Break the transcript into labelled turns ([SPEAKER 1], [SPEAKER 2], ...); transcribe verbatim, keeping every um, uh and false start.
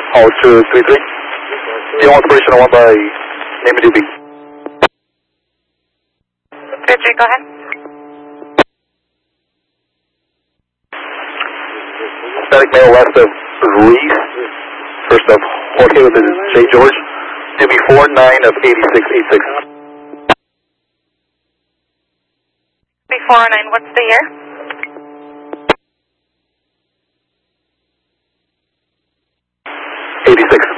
[SPEAKER 1] All two three three. You want operation one by name D B.
[SPEAKER 2] three three, go ahead.
[SPEAKER 1] Static male west of Reese. First of Jorge with the J George. D B four nine of eighty-six eighty-six.
[SPEAKER 2] D B four nine, what's the year?
[SPEAKER 1] eighty-six.